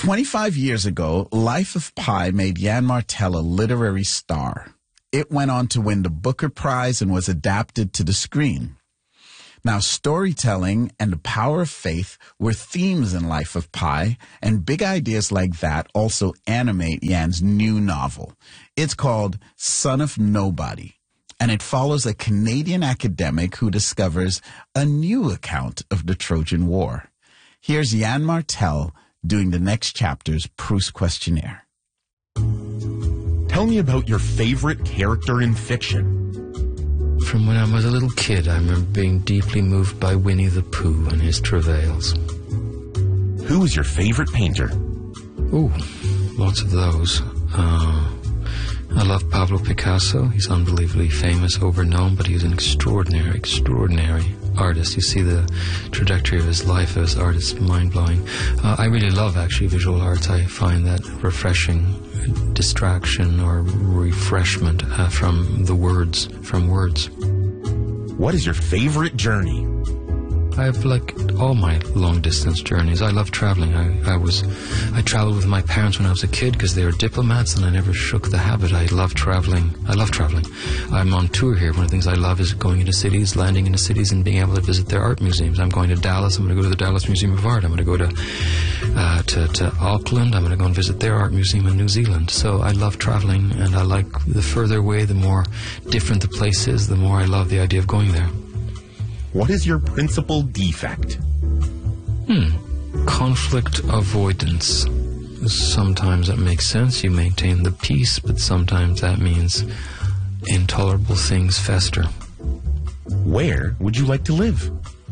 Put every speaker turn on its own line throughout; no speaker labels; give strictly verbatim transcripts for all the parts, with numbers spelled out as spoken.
twenty-five years ago, Life of Pi made Yann Martel a literary star. It went on to win the Booker Prize and was adapted to the screen. Now, storytelling and the power of faith were themes in Life of Pi, and big ideas like that also animate Yann's new novel. It's called Son of Nobody, and it follows a Canadian academic who discovers a new account of the Trojan War. Here's Yann Martel doing the next chapter's Proust questionnaire.
Tell me about your favorite character in fiction.
From when I was a little kid, I remember being deeply moved by Winnie the Pooh and his travails.
Who is your favorite painter?
Ooh, lots of those. Uh, I love Pablo Picasso. He's unbelievably famous, overknown, but he's an extraordinary, extraordinary artist. You see the trajectory of his life as artist, mind-blowing. Uh, I really love, actually, visual arts. I find that refreshing distraction or refreshment uh, from the words, from words.
What is your favorite journey?
I have, like, all my long-distance journeys. I love traveling. I, I was, I traveled with my parents when I was a kid because they were diplomats, and I never shook the habit. I love traveling. I love traveling. I'm on tour here. One of the things I love is going into cities, landing into cities, and being able to visit their art museums. I'm going to Dallas. I'm going to go to the Dallas Museum of Art. I'm going to go to, uh, to, to Auckland. I'm going to go and visit their art museum in New Zealand. So I love traveling, and I like the further away, the more different the place is, the more I love the idea of going there.
What is your principal defect?
Hmm. Conflict avoidance. Sometimes that makes sense. You maintain the peace, but sometimes that means intolerable things fester.
Where would you like to live?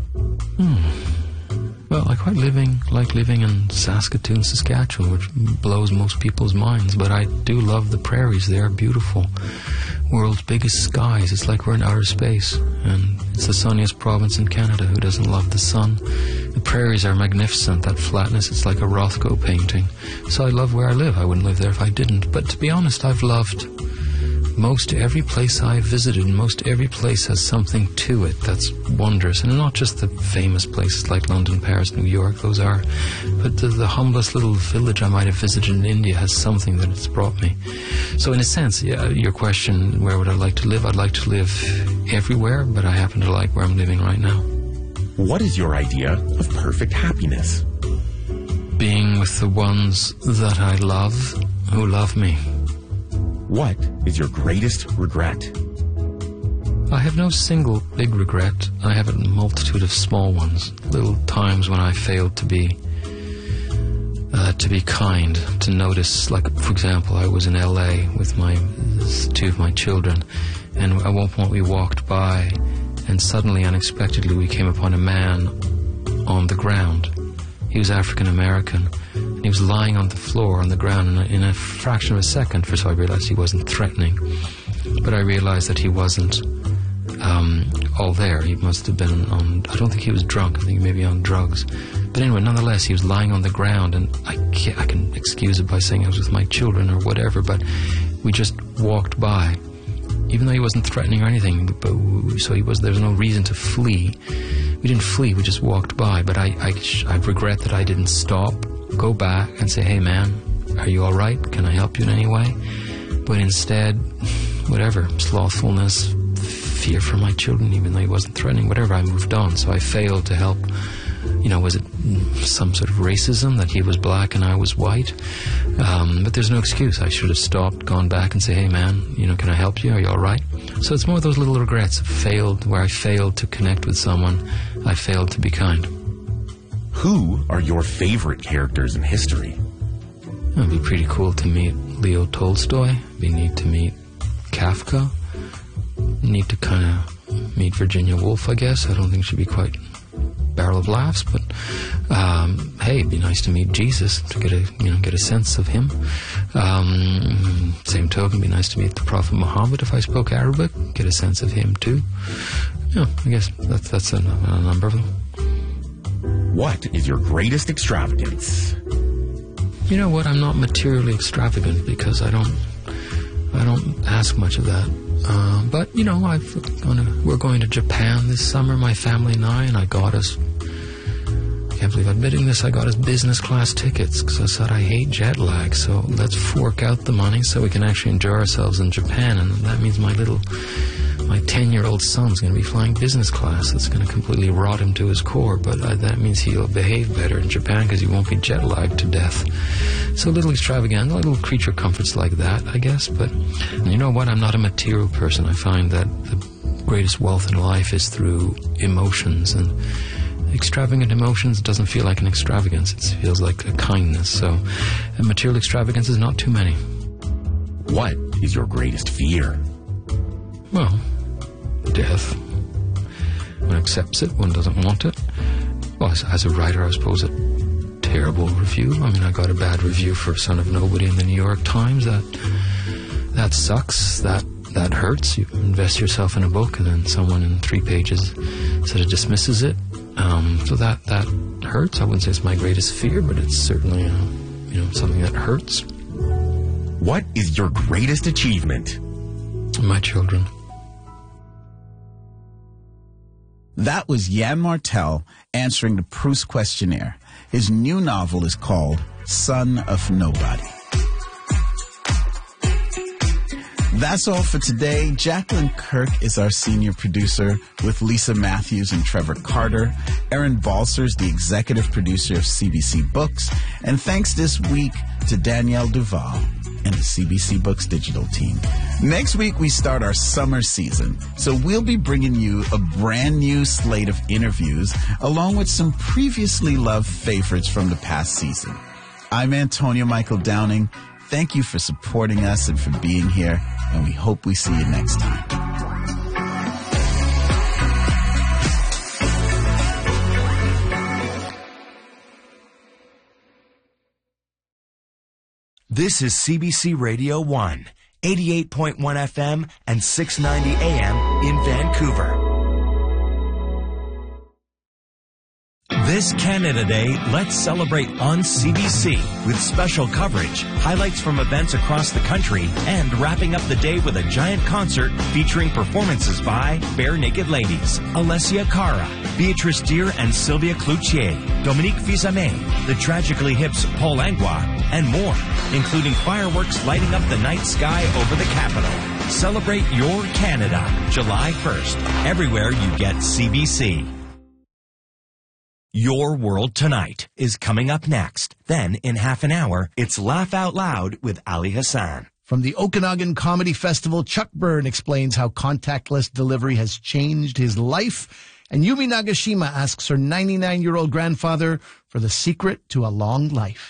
Hmm. Well, I quite living like living in Saskatoon, Saskatchewan, which blows most people's minds. But I do love the prairies. They are beautiful. World's biggest skies. It's like we're in outer space, and it's the sunniest province in Canada. Who doesn't love the sun? The prairies are magnificent. That flatness, it's like a Rothko painting. So I love where I live. I wouldn't live there if I didn't. But to be honest, I've loved most every place I've visited, and most every place has something to it that's wondrous. And not just the famous places like London, Paris, New York, those are, but the, the humblest little village I might have visited in India has something that it's brought me. So in a sense, yeah, your question, where would I like to live? I'd like to live everywhere, but I happen to like where I'm living right now.
What is your idea of perfect happiness?
Being with the ones that I love, who love me.
What is your greatest regret?
I have no single big regret. I have a multitude of small ones. Little times when I failed to be uh, to be kind, to notice. Like, for example, I was in L A with my two of my children, and at one point we walked by, and suddenly, unexpectedly, we came upon a man on the ground. He was African American. He was lying on the floor on the ground, and in a fraction of a second, first of all, I realized he wasn't threatening, but I realized that he wasn't um, all there. He must have been on, I don't think he was drunk, I think maybe on drugs. But anyway, nonetheless, he was lying on the ground, and I, can't, I can excuse it by saying I was with my children or whatever, but we just walked by, even though he wasn't threatening or anything, but we, so he was, there was no reason to flee. We didn't flee, we just walked by, but I, I, I regret that I didn't stop, go back and say, hey man, are you all right? Can I help you in any way? But instead, whatever, slothfulness, fear for my children, even though he wasn't threatening, whatever, I moved on. So I failed to help. You know, was it some sort of racism that he was black and I was white? Um, but there's no excuse. I should have stopped, gone back and say, hey man, you know, can I help you? Are you all right? So it's more of those little regrets. Failed, where I failed to connect with someone. I failed to be kind.
Who are your favorite characters in history?
It would be pretty cool to meet Leo Tolstoy. It'd be neat to meet Kafka. Neat to kind of meet Virginia Woolf, I guess. I don't think she'd be quite barrel of laughs, but um, hey, it'd be nice to meet Jesus, to get a you know get a sense of him. Um, same token, it'd be nice to meet the Prophet Muhammad if I spoke Arabic, get a sense of him too. Yeah, I guess that's that's a, a number of them.
What is your greatest extravagance?
You know what? I'm not materially extravagant because I don't I don't ask much of that. Uh, but you know, I've gonna, we're going to Japan this summer, my family and I, and I got us can't believe admitting this, I got us business class tickets because I said I hate jet lag. So let's fork out the money so we can actually enjoy ourselves in Japan. And that means my little, my ten-year-old son's going to be flying business class. That's going to completely rot him to his core. But uh, that means he'll behave better in Japan because he won't be jet lagged to death. So a little extravagant, little creature comforts like that, I guess. But you know what? I'm not a material person. I find that the greatest wealth in life is through emotions, and extravagant emotions doesn't feel like an extravagance. It feels like a kindness. So a material extravagance is not too many.
What is your greatest fear?
Well, death. One accepts it, one doesn't want it. Well, as, as a writer, I suppose a terrible review. I mean, I got a bad review for Son of Nobody in the New York Times. That that sucks. That that hurts. You invest yourself in a book, and then someone in three pages sort of dismisses it. Um, so that that hurts. I wouldn't say it's my greatest fear, but it's certainly uh, you know something that hurts.
What is your greatest achievement?
My children.
That was Yann Martel answering the Proust questionnaire. His new novel is called Son of Nobody. That's all for today. Jacqueline Kirk is our senior producer with Lisa Matthews and Trevor Carter. Erin Balser's the executive producer of C B C Books. And thanks this week to Danielle Duval and the C B C Books digital team. Next week, we start our summer season. So we'll be bringing you a brand new slate of interviews along with some previously loved favorites from the past season. I'm Antonio Michael Downing. Thank you for supporting us and for being here, and we hope we see you next time.
This is C B C Radio one, eighty-eight point one F M and six ninety A M in Vancouver. This Canada Day, let's celebrate on C B C with special coverage, highlights from events across the country, and wrapping up the day with a giant concert featuring performances by Bare Naked Ladies, Alessia Cara, Beatrice Deer and Sylvia Cloutier, Dominique Fils-Aimé, the Tragically Hip's Paul Langlois, and more, including fireworks lighting up the night sky over the capital. Celebrate your Canada, July first, everywhere you get C B C. Your World Tonight is coming up next. Then, in half an hour, it's Laugh Out Loud with Ali Hassan.
From the Okanagan Comedy Festival, Chuck Byrne explains how contactless delivery has changed his life. And Yumi Nagashima asks her ninety-nine-year-old grandfather for the secret to a long life.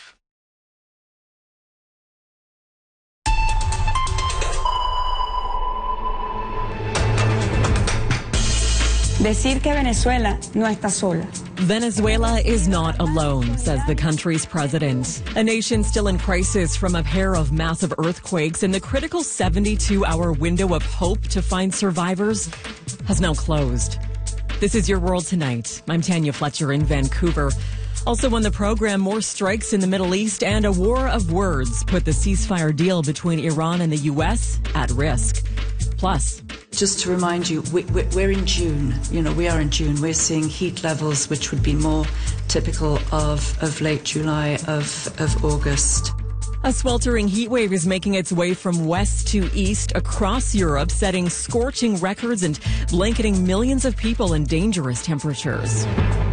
Decir que Venezuela no está sola.
Venezuela is not alone, says the country's president. A nation still in crisis from a pair of massive earthquakes, and the critical seventy-two hour window of hope to find survivors has now closed. This is Your World Tonight. I'm Tanya Fletcher in Vancouver. Also on the program, more strikes in the Middle East and a war of words put the ceasefire deal between Iran and the U S at risk. Plus,
just to remind you, we, we're in June. You know, we are in June. We're seeing heat levels which would be more typical of, of late July, of, of August.
A sweltering heat wave is making its way from west to east across Europe, setting scorching records and blanketing millions of people in dangerous temperatures.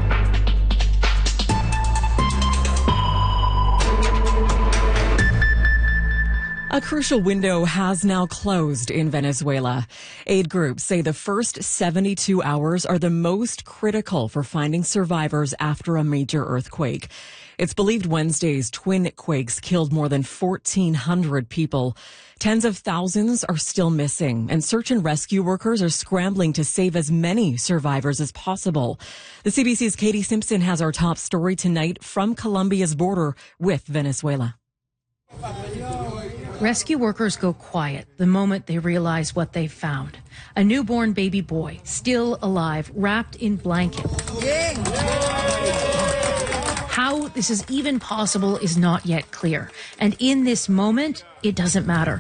A crucial window has now closed in Venezuela. Aid groups say the first seventy-two hours are the most critical for finding survivors after a major earthquake. It's believed Wednesday's twin quakes killed more than fourteen hundred people. Tens of thousands are still missing, and search and rescue workers are scrambling to save as many survivors as possible. The C B C's Katie Simpson has our top story tonight from Colombia's border with Venezuela.
Rescue workers go quiet the moment they realize what they've found. A newborn baby boy, still alive, wrapped in blankets. How this is even possible is not yet clear. And in this moment, it doesn't matter.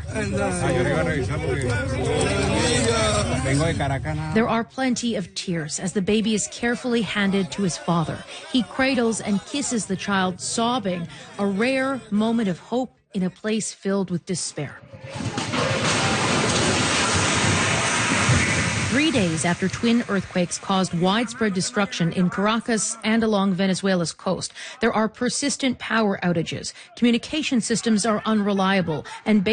There are plenty of tears as the baby is carefully handed to his father. He cradles and kisses the child, sobbing, a rare moment of hope in a place filled with despair. Three days after twin earthquakes caused widespread destruction in Caracas and along Venezuela's coast, there are persistent power outages. Communication systems are unreliable, and